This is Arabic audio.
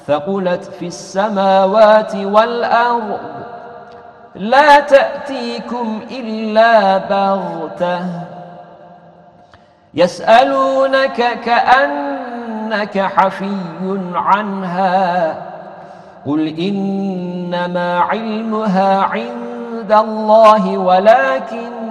ثقلت في السماوات والأرض لا تأتيكم إلا بغتة يسألونك كأنك حفي عنها قل إنما علمها عند الله ولكن